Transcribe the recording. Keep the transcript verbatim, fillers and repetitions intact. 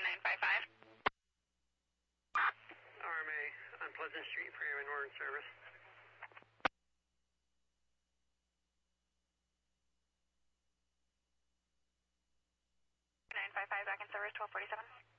nine five five. R M A on Pleasant Street for Air and Northern Service. nine five five back in service, twelve forty-seven.